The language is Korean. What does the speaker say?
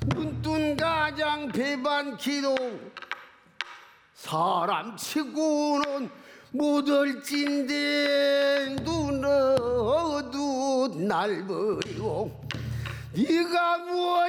눈뜬 가장 배반키도 사람 치고는 못할진데 눈어도 날 버리고 네가 무엇